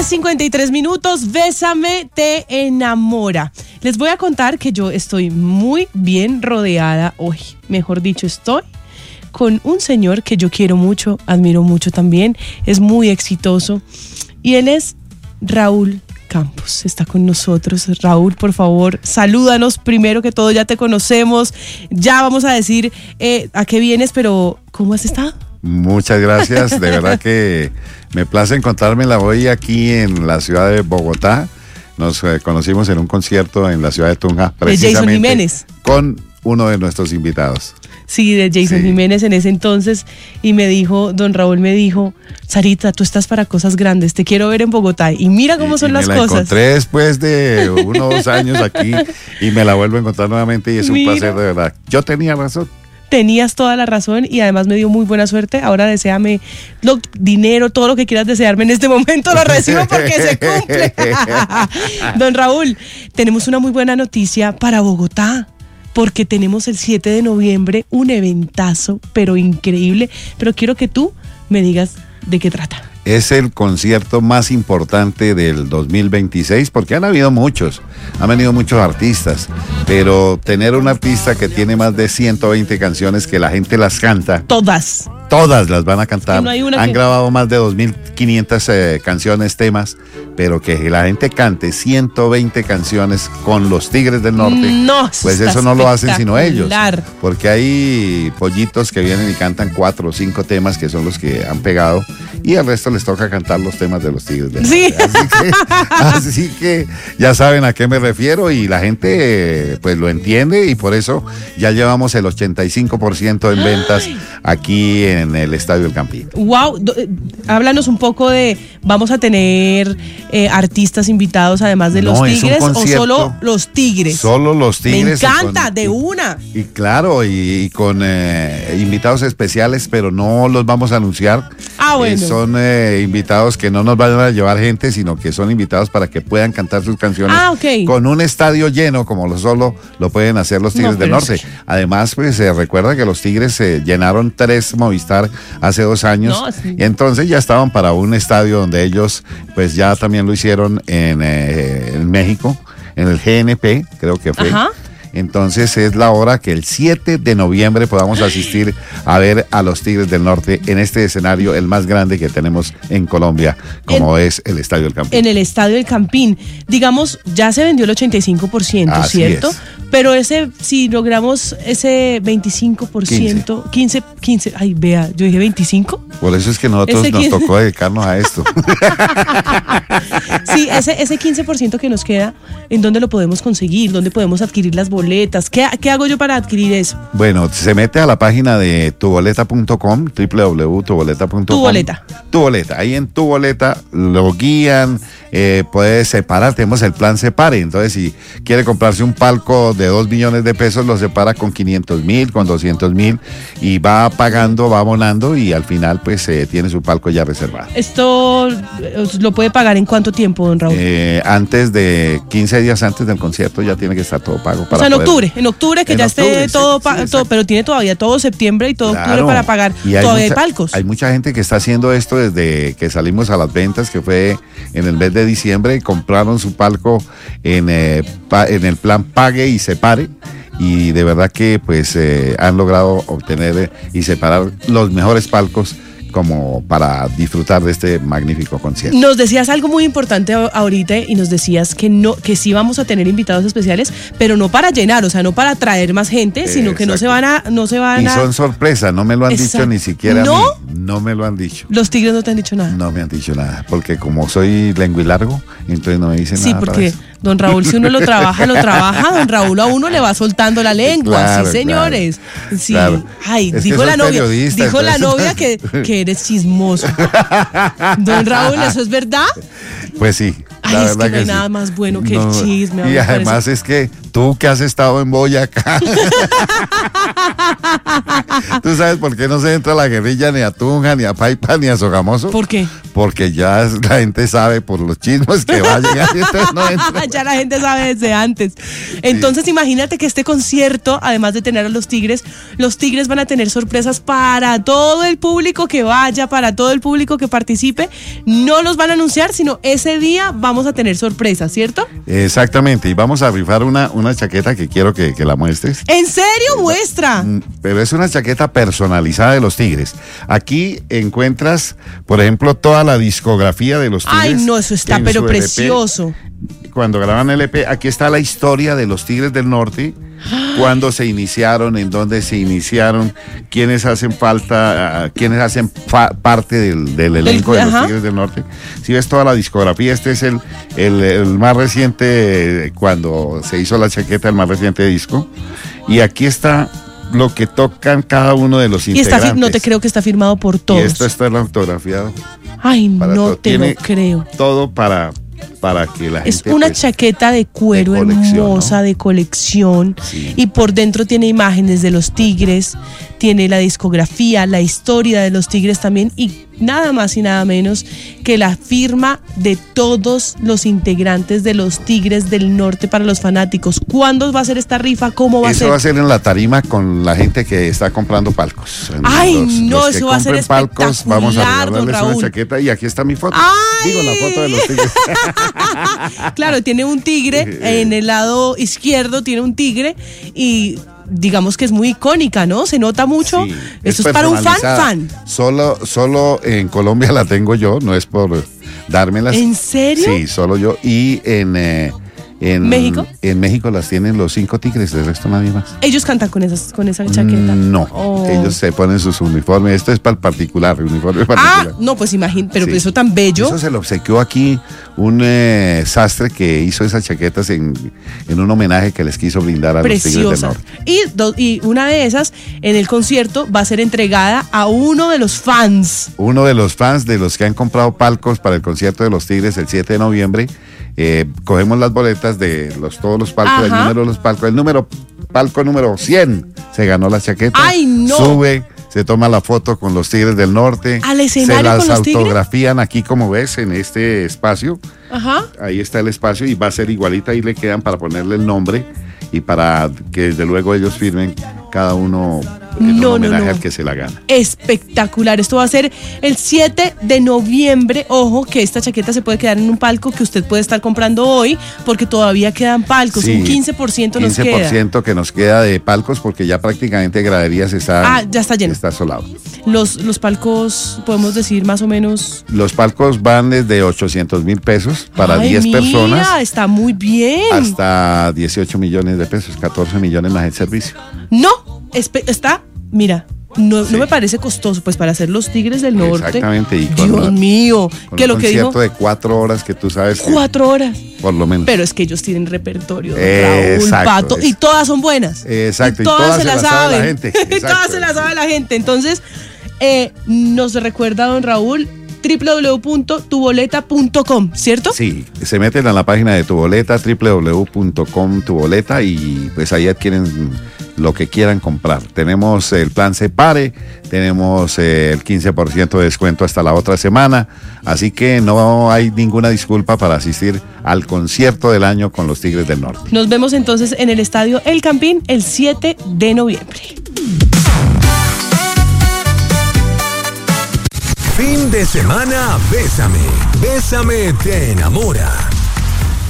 10:53, Bésame te enamora. Les voy a contar que yo estoy muy bien rodeada hoy. Mejor dicho, estoy con un señor que yo quiero mucho, admiro mucho también. Es muy exitoso y él es Raúl Campos. Está con nosotros. Raúl, por favor, salúdanos. Primero que todo, ya te conocemos. Ya vamos a decir a qué vienes, pero ¿cómo has estado? Muchas gracias, de verdad que me place encontrármela hoy aquí en la ciudad de Bogotá. Nos conocimos en un concierto en la ciudad de Tunja, precisamente de Jason Jiménez, con uno de nuestros invitados. Sí, de Jason Jiménez en ese entonces, y me dijo, don Raúl me dijo, Sarita, tú estás para cosas grandes, te quiero ver en Bogotá, y mira cómo son las cosas. Me la encontré después de unos 2 años aquí, y me la vuelvo a encontrar nuevamente, y es un placer de verdad. Yo tenía razón. Tenías toda la razón y además me dio muy buena suerte. Ahora deséame dinero, todo lo que quieras desearme en este momento lo recibo porque se cumple. Don Raúl, tenemos una muy buena noticia para Bogotá, porque tenemos el 7 de noviembre un eventazo, pero increíble. Pero quiero que tú me digas de qué trata. Es el concierto más importante del 2026 porque han habido muchos, han venido muchos artistas, pero tener un artista que tiene más de 120 canciones que la gente las canta. Todas las van a cantar. No han grabado más de 2.500 canciones, temas, pero que la gente cante 120 canciones con los Tigres del Norte, no, pues eso no lo hacen sino ellos. Porque hay pollitos que vienen y cantan 4 o 5 temas que son los que han pegado y al resto les toca cantar los temas de los Tigres del Norte. Sí. Así que ya saben a qué me refiero y la gente pues lo entiende y por eso ya llevamos el 85% en ventas aquí en el Estadio El Campín. Wow, háblanos un poco de, ¿vamos a tener artistas invitados además de los Tigres o solo los Tigres? Solo los Tigres. Me encanta, de una. Y claro, y con invitados especiales, pero no los vamos a anunciar. Bueno. Son invitados que no nos van a llevar gente, sino que son invitados para que puedan cantar sus canciones con un estadio lleno, como solo lo pueden hacer los Tigres del Norte. Sí. Además, pues se recuerda que los Tigres llenaron 3 Movistar hace 2 años, y entonces ya estaban para un estadio donde ellos pues ya también lo hicieron en México, en el GNP, creo que fue. Ajá. Entonces es la hora que el 7 de noviembre podamos asistir a ver a los Tigres del Norte en este escenario, el más grande que tenemos en Colombia, como es el Estadio El Campín. En el Estadio El Campín, digamos, ya se vendió el 85%, así ¿cierto? Es. Pero si logramos ese 25%, 15, ay, vea, yo dije 25. Por eso es que nosotros nos tocó dedicarnos a esto. Sí, ese 15% que nos queda, ¿en dónde lo podemos conseguir? ¿Dónde podemos adquirir las boletas? ¿Qué hago yo para adquirir eso? Bueno, se mete a la página de tuboleta.com, www.tuboleta.com. Tu boleta. Ahí en Tu Boleta lo guían, puede separar, tenemos el plan Separe. Entonces, si quiere comprarse un palco de 2 millones de pesos, lo separa con 500,000, con 200,000 y va pagando, va abonando y al final pues tiene su palco ya reservado. ¿Esto lo puede pagar en cuánto tiempo, don Raúl? Antes de 15 días antes del concierto ya tiene que estar todo pago. O sea, en octubre que ya esté todo, pero tiene todavía todo septiembre y todo octubre para pagar. Y todavía hay palcos. Hay mucha gente que está haciendo esto desde que salimos a las ventas, que fue en el mes de diciembre, y compraron su palco en el plan Pague y Separe. Y de verdad que pues han logrado obtener y separar los mejores palcos como para disfrutar de este magnífico concierto. Nos decías algo muy importante ahorita y nos decías que sí vamos a tener invitados especiales, pero no para llenar, o sea, no para traer más gente, sino que no se van a... Y son sorpresa, no me lo han dicho ni siquiera ¿No? a mí. No me lo han dicho. ¿Los Tigres no te han dicho nada? No me han dicho nada, porque como soy largo, entonces no me dicen nada. Sí, porque don Raúl, si uno lo trabaja, don Raúl a uno le va soltando la lengua, claro, sí, señores. Claro, sí. Claro. Ay, dijo la novia que eres chismoso. Don Raúl, ¿eso es verdad? Pues sí. Ay, es que no hay nada más bueno que el chisme. Y además es que tú que has estado en Boyacá, ¿tú sabes por qué no se entra a la guerrilla ni a Tunja, ni a Paipa, ni a Sogamoso? ¿Por qué? Porque ya la gente sabe por los chismes que va a llegar y entonces no entra. Ya la gente sabe desde antes. Entonces imagínate que este concierto, además de tener a los Tigres van a tener sorpresas para todo el público que vaya, para todo el público que participe. No los van a anunciar, sino ese día vamos a tener sorpresas, ¿cierto? Exactamente, y vamos a rifar una chaqueta que quiero que la muestres. ¿En serio? Muestra. Pero es una chaqueta personalizada de los Tigres. Aquí encuentras, por ejemplo, toda la discografía de los Tigres. Ay, no, eso está pero precioso. LP, cuando graban el EP, aquí está la historia de los Tigres del Norte, cuándo se iniciaron, en dónde se iniciaron, quiénes hacen falta, quiénes hacen parte del elenco de los Tigres del Norte. Si ves toda la discografía, este es el más reciente, cuando se hizo la chaqueta, el más reciente disco. Y aquí está lo que tocan cada uno de los integrantes. No te creo que está firmado por todos. Y esto está autografiado. Ay, no te lo creo. Todo para que la gente... Es una chaqueta de cuero hermosa, ¿no? De colección, sí. Y por dentro tiene imágenes de los Tigres, tiene la discografía, la historia de los Tigres también, y nada más y nada menos que la firma de todos los integrantes de los Tigres del Norte para los fanáticos. ¿Cuándo va a ser esta rifa? ¿Cómo va a ser? Eso va a ser en la tarima con la gente que está comprando palcos. Ay, los eso va a ser espectacular, palcos, vamos a regalarles una chaqueta y aquí está mi foto. Ay. Digo, la foto de los Tigres. Claro, tiene un tigre en el lado izquierdo, tiene un tigre y... digamos que es muy icónica, ¿no? Se nota mucho. Sí, esto es para un fan. Solo en Colombia la tengo yo, no es por dármelas. ¿En serio? Sí, solo yo. Y en ¿México? En México las tienen los 5 Tigres, del resto nadie más. ¿Ellos cantan con esa chaqueta? No, ellos se ponen sus uniformes. Esto es para el particular, uniforme particular. Ah, no, pues imagínate, pero sí. Eso tan bello. Eso se lo obsequió aquí un sastre que hizo esas chaquetas en un homenaje que les quiso brindar a los Tigres del Norte. Y una de esas, en el concierto, va a ser entregada a uno de los fans. Uno de los fans de los que han comprado palcos para el concierto de los Tigres el 7 de noviembre. Cogemos las boletas de todos los palcos, el número de los palcos, palco número 100 se ganó la chaqueta. ¡Ay, no! Sube, se toma la foto con los Tigres del Norte. ¿Al escenario se las con los autografían tigres? Aquí, como ves, en este espacio. Ajá. Ahí está el espacio y va a ser igualita, ahí le quedan para ponerle el nombre y para que desde luego ellos firmen cada uno un homenaje al que se la gana. Espectacular. Esto va a ser el 7 de noviembre. Ojo que esta chaqueta se puede quedar en un palco que usted puede estar comprando hoy porque todavía quedan palcos. Sí, un 15% nos queda. 15% que nos queda de palcos porque ya prácticamente graderías está... ya está lleno. Está solado. Los palcos, podemos decir más o menos... Los palcos van desde 800,000 pesos para 10 personas. Está muy bien. Hasta 18 millones de pesos, 14 millones más el servicio. No, está, mira, no me parece costoso, pues para hacer los Tigres del Norte. Exactamente. Y Dios mío, que lo que dijo. Un concierto de 4 horas que tú sabes. 4 horas. Por lo menos. Pero es que ellos tienen repertorio, Raúl, Pato, y todas son buenas. Exacto, y todas se las sabe la gente. Exacto, todas se las sabe la gente. Entonces, nos recuerda don Raúl, www.tuboleta.com, ¿cierto? Sí, se meten a la página de Tu Boleta, www.com Tu Boleta, y pues ahí adquieren lo que quieran comprar. Tenemos el plan Separe, tenemos el 15% de descuento hasta la otra semana, así que no hay ninguna disculpa para asistir al concierto del año con los Tigres del Norte. Nos vemos entonces en el Estadio El Campín el 7 de noviembre. Fin de semana, Bésame. Bésame te enamora.